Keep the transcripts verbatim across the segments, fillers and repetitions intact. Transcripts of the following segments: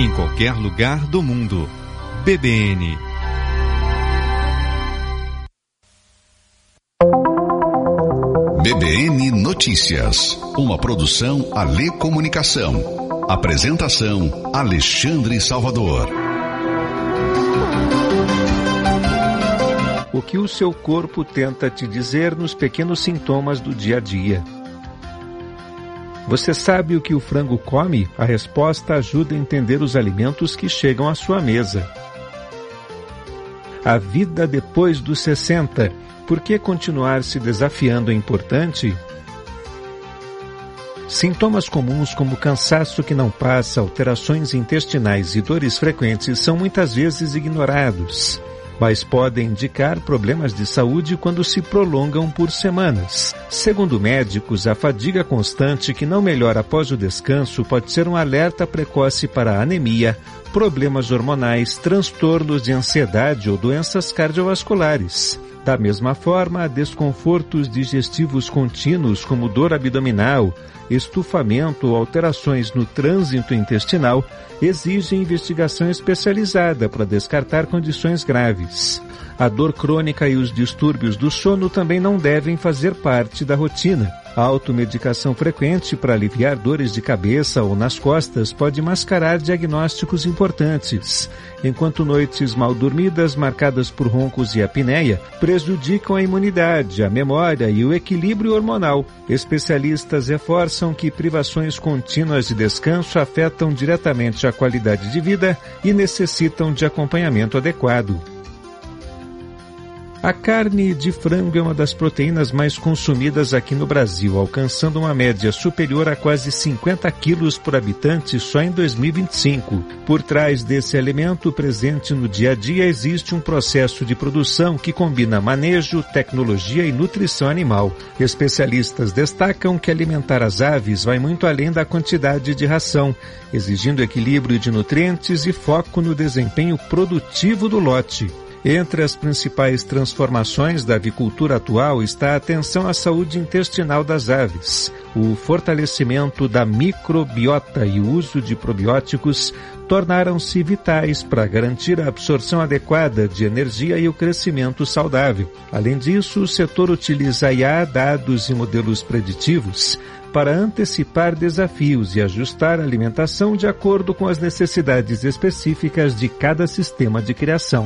em qualquer lugar do mundo. B B N. B B N Notícias, uma produção Alê Comunicação. Apresentação Alexandre Salvador. O que o seu corpo tenta te dizer nos pequenos sintomas do dia a dia? Você sabe o que o frango come? A resposta ajuda a entender os alimentos que chegam à sua mesa. A vida depois dos sessenta. Por que continuar se desafiando é importante? Sintomas comuns como cansaço que não passa, alterações intestinais e dores frequentes são muitas vezes ignorados, mas podem indicar problemas de saúde quando se prolongam por semanas. Segundo médicos, a fadiga constante que não melhora após o descanso pode ser um alerta precoce para anemia, problemas hormonais, transtornos de ansiedade ou doenças cardiovasculares. Da mesma forma, desconfortos digestivos contínuos como dor abdominal, estufamento ou alterações no trânsito intestinal exigem investigação especializada para descartar condições graves. A dor crônica e os distúrbios do sono também não devem fazer parte da rotina. A automedicação frequente para aliviar dores de cabeça ou nas costas pode mascarar diagnósticos importantes, enquanto noites mal dormidas marcadas por roncos e apneia prejudicam a imunidade, a memória e o equilíbrio hormonal. Especialistas reforçam que privações contínuas de descanso afetam diretamente a qualidade de vida e necessitam de acompanhamento adequado. A carne de frango é uma das proteínas mais consumidas aqui no Brasil, alcançando uma média superior a quase cinquenta quilos por habitante só em dois mil e vinte e cinco. Por trás desse alimento presente no dia a dia existe um processo de produção que combina manejo, tecnologia e nutrição animal. Especialistas destacam que alimentar as aves vai muito além da quantidade de ração, exigindo equilíbrio de nutrientes e foco no desempenho produtivo do lote. Entre as principais transformações da avicultura atual está a atenção à saúde intestinal das aves. O fortalecimento da microbiota e o uso de probióticos tornaram-se vitais para garantir a absorção adequada de energia e o crescimento saudável. Além disso, o setor utiliza I A, dados e modelos preditivos para antecipar desafios e ajustar a alimentação de acordo com as necessidades específicas de cada sistema de criação.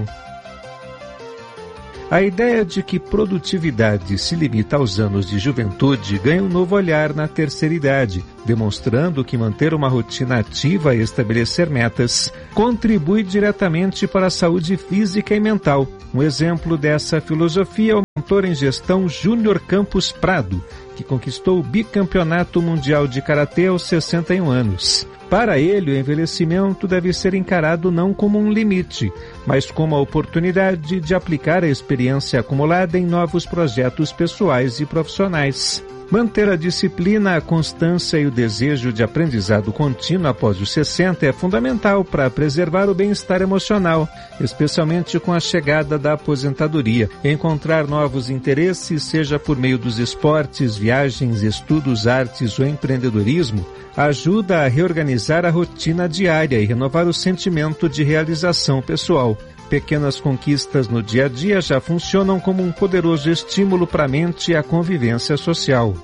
A ideia de que produtividade se limita aos anos de juventude ganha um novo olhar na terceira idade, demonstrando que manter uma rotina ativa e estabelecer metas contribui diretamente para a saúde física e mental. Um exemplo dessa filosofia é o mentor em gestão Júnior Campos Prado, que conquistou o bicampeonato mundial de karatê aos sessenta e um anos. Para ele, o envelhecimento deve ser encarado não como um limite, mas como a oportunidade de aplicar a experiência acumulada em novos projetos pessoais e profissionais. Manter a disciplina, a constância e o desejo de aprendizado contínuo após os sessenta é fundamental para preservar o bem-estar emocional, especialmente com a chegada da aposentadoria. Encontrar novos interesses, seja por meio dos esportes, viagens, estudos, artes ou empreendedorismo, ajuda a reorganizar a rotina diária e renovar o sentimento de realização pessoal. Pequenas conquistas no dia a dia já funcionam como um poderoso estímulo para a mente e a convivência social.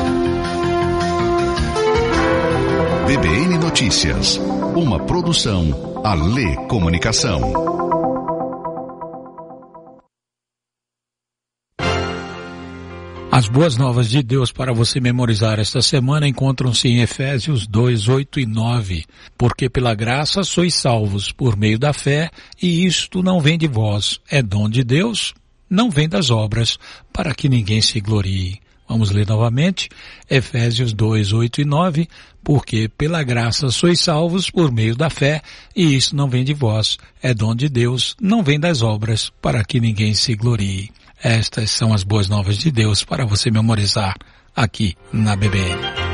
B B N Notícias, uma produção Alê Comunicação. As boas novas de Deus para você memorizar esta semana encontram-se em Efésios dois, oito e nove. Porque pela graça sois salvos por meio da fé, e isto não vem de vós, é dom de Deus, não vem das obras, para que ninguém se glorie. Vamos ler novamente, Efésios dois, oito e nove. Porque pela graça sois salvos por meio da fé, e isso não vem de vós, é dom de Deus, não vem das obras, para que ninguém se glorie. Estas são as boas novas de Deus para você memorizar aqui na B B N.